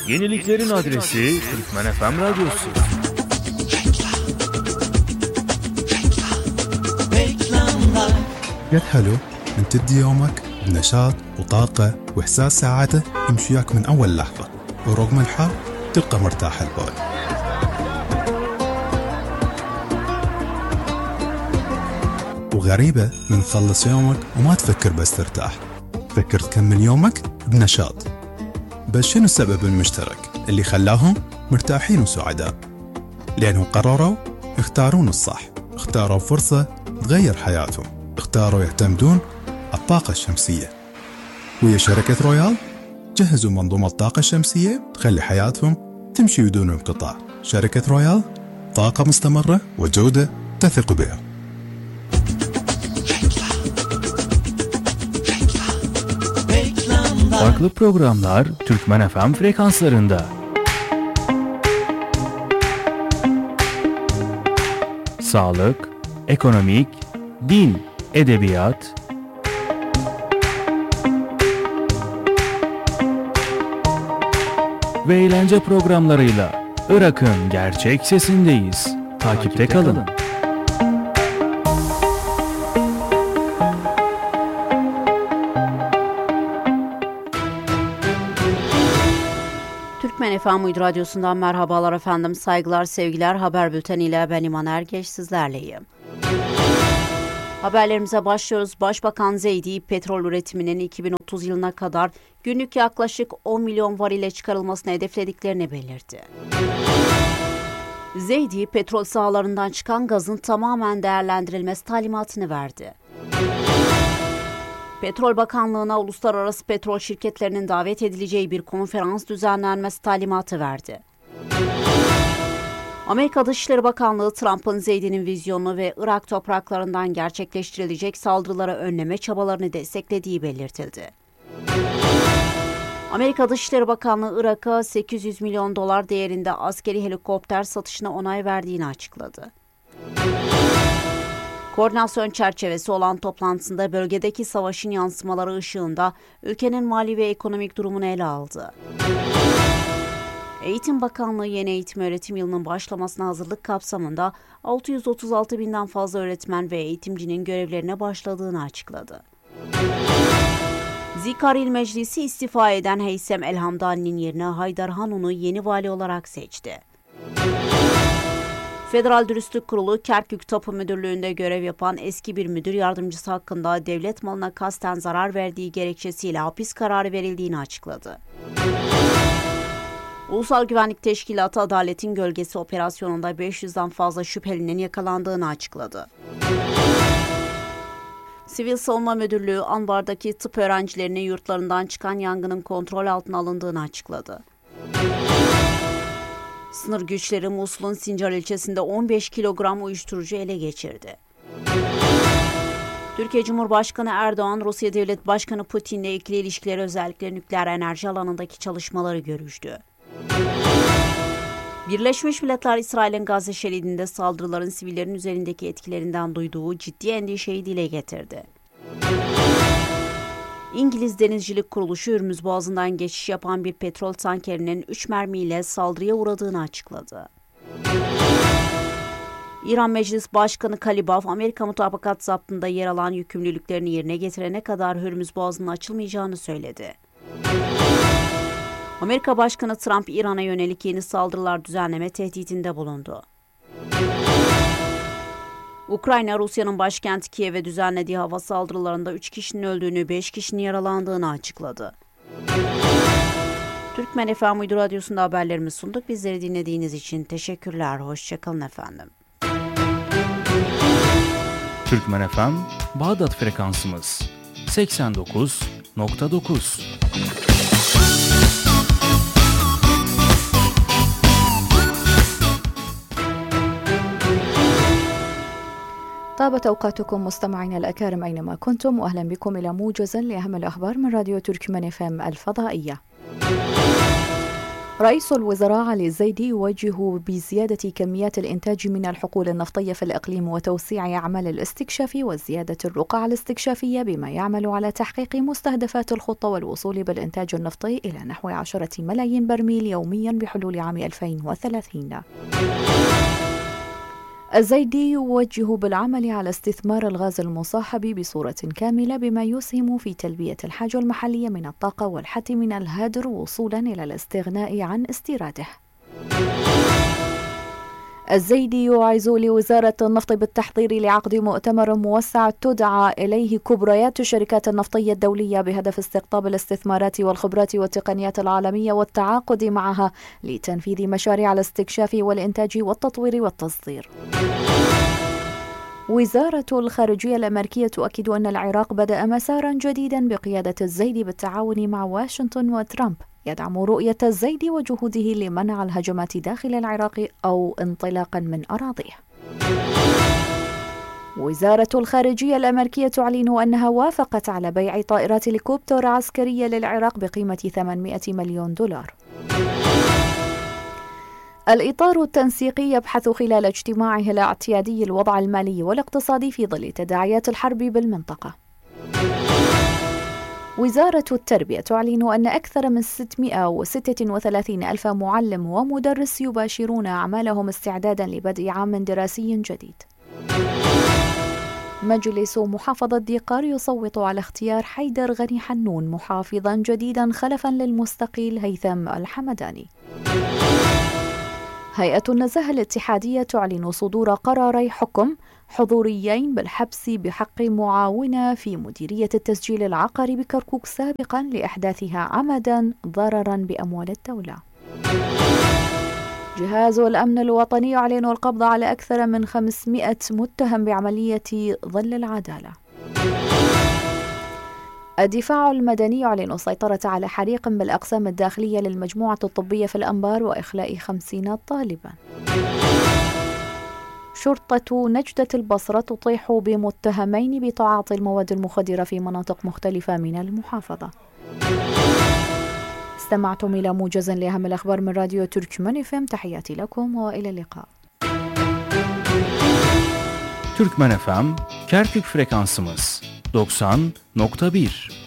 Yeniliklerin adresi Türkmen FM Radyosu. يا الحلو من تبدي يومك بنشاط وطاقة وإحساس سعادة يمشي وياك من أول لحظة، ورغم الحر تبقى مرتاح البال. وغريبة من تخلص يومك وما تفكر بس ترتاح، تفكر تكمل يومك بنشاط. بس شنو السبب المشترك اللي خلاهم مرتاحين وسعداء؟ لأنهم قرروا يختارون الصح، اختاروا فرصة تغير حياتهم، اختاروا يعتمدون على الطاقة الشمسية. ويا شركة رويال جهزوا منظومة الطاقة الشمسية تخلي حياتهم تمشي بدون انقطاع. شركة رويال، طاقة مستمرة وجودة تثق بها. Farklı programlar Türkmen FM frekanslarında. Sağlık, ekonomik, din, edebiyat, ve eğlence programlarıyla Irak'ın gerçek sesindeyiz. Takipte kalın. Türkmen FM Uydu Radyosu'ndan merhabalar efendim. Saygılar, sevgiler. Haber bülteniyle ben İman Ergeç sizlerleyim. Haberlerimize başlıyoruz. Başbakan Zeydi, petrol üretiminin 2030 yılına kadar günlük yaklaşık 10 milyon varile çıkarılmasını hedeflediklerini belirtti. Zeydi, petrol sahalarından çıkan gazın tamamen değerlendirilmesi talimatını verdi. Petrol Bakanlığı'na uluslararası petrol şirketlerinin davet edileceği bir konferans düzenlenmesi talimatı verdi. Amerika Dışişleri Bakanlığı, Trump'ın Zeydi'nin vizyonunu ve Irak topraklarından gerçekleştirilecek saldırıları önleme çabalarını desteklediği belirtildi. Amerika Dışişleri Bakanlığı, Irak'a 800 milyon dolar değerinde askeri helikopter satışına onay verdiğini açıkladı. Koordinasyon çerçevesi olan toplantısında bölgedeki savaşın yansımaları ışığında ülkenin mali ve ekonomik durumunu ele aldı. Eğitim Bakanlığı yeni eğitim öğretim yılının başlamasına hazırlık kapsamında 636 binden fazla öğretmen ve eğitimcinin görevlerine başladığını açıkladı. Zikar İl Meclisi istifa eden Heysem Elhamdani'nin yerine Haydar Hanun'u yeni vali olarak seçti. Federal Dürüstlük Kurulu, Kerkük Tapu Müdürlüğü'nde görev yapan eski bir müdür yardımcısı hakkında devlet malına kasten zarar verdiği gerekçesiyle hapis kararı verildiğini açıkladı. Ulusal Güvenlik Teşkilatı, Adaletin Gölgesi operasyonunda 500'den fazla şüphelinin yakalandığını açıkladı. Sivil Savunma Müdürlüğü, Anbar'daki tıp öğrencilerinin yurtlarından çıkan yangının kontrol altına alındığını açıkladı. Sınır güçleri Musul'un Sincar ilçesinde 15 kilogram uyuşturucu ele geçirdi. Türkiye Cumhurbaşkanı Erdoğan, Rusya Devlet Başkanı Putin'le ikili ilişkileri, özellikle nükleer enerji alanındaki çalışmaları görüştü. Birleşmiş Milletler, İsrail'in Gazze şeridinde saldırıların sivillerin üzerindeki etkilerinden duyduğu ciddi endişeyi dile getirdi. İngiliz Denizcilik Kuruluşu, Hürmüz Boğazı'ndan geçiş yapan bir petrol tankerinin 3 mermiyle saldırıya uğradığını açıkladı. İran Meclis Başkanı Kalibaf, Amerika mutabakat zaptında yer alan yükümlülüklerini yerine getirene kadar Hürmüz Boğazı'nın açılmayacağını söyledi. Amerika Başkanı Trump, İran'a yönelik yeni saldırılar düzenleme tehditinde bulundu. Ukrayna, Rusya'nın başkenti Kiev'e düzenlediği hava saldırılarında 3 kişinin öldüğünü, 5 kişinin yaralandığını açıkladı. Türkmen FM Uydu Radyosu'nda haberlerimi sunduk. Bizleri dinlediğiniz için teşekkürler. Hoşçakalın efendim. Türkmen FM Bağdat frekansımız 89.9. طابت أوقاتكم مستمعينا الأكارم أينما كنتم، وأهلا بكم إلى موجز لأهم الأخبار من راديو تركمان FM الفضائية. رئيس الوزراء علي الزيدي يوجه بزيادة كميات الإنتاج من الحقول النفطية في الإقليم وتوسيع أعمال الاستكشاف وزيادة الرقعة الاستكشافية بما يعمل على تحقيق مستهدفات الخطة والوصول بالإنتاج النفطي إلى نحو 10 ملايين برميل يوميا بحلول عام 2030. الزيدي يوجه بالعمل على استثمار الغاز المصاحب بصورة كاملة بما يسهم في تلبية الحاجة المحلية من الطاقة والحد من الهدر وصولا إلى الاستغناء عن استيراده. الزيدي يعز لوزارة النفط بالتحضير لعقد مؤتمر موسع تدعى إليه كبريات الشركات النفطية الدولية بهدف استقطاب الاستثمارات والخبرات والتقنيات العالمية والتعاقد معها لتنفيذ مشاريع الاستكشاف والإنتاج والتطوير والتصدير. وزارة الخارجية الأمريكية تؤكد أن العراق بدأ مسارا جديدا بقيادة الزيدي بالتعاون مع واشنطن وترامب يدعم رؤية الزيدي وجهوده لمنع الهجمات داخل العراق أو انطلاقا من أراضيه. وزارة الخارجية الأمريكية تعلن أنها وافقت على بيع طائرات هليكوبتر عسكرية للعراق بقيمة 800 مليون دولار. الإطار التنسيقي يبحث خلال اجتماعه الاعتيادي الوضع المالي والاقتصادي في ظل تداعيات الحرب بالمنطقة. وزارة التربية تعلن أن أكثر من 636 ألف معلم ومدرس يباشرون أعمالهم استعدادا لبدء عام دراسي جديد. مجلس محافظة ديقار يصوت على اختيار حيدر غني حنون محافظا جديدا خلفا للمستقيل هيثم الحمداني. هيئة النزاهة الاتحادية تعلن صدور قراري حكم حضوريين بالحبس بحق معاونة في مديرية التسجيل العقاري بكركوك سابقا لإحداثها عمدا ضررا بأموال الدولة. جهاز الأمن الوطني يعلن القبض على أكثر من 500 متهم بعملية ظل العدالة. الدفاع المدني يعلن السيطرة على حريق بالأقسام الداخلية للمجموعة الطبية في الأنبار وإخلاء 50 طالبا. شرطة نجدة البصرة تطيح بمتهمين بتعاطي المواد المخدرة في مناطق مختلفة من المحافظة. استمعتم إلى موجز لأهم الأخبار من راديو تركمان FM. تحياتي لكم وإلى اللقاء. Türkmen FM Kerkük frekansımız 90.1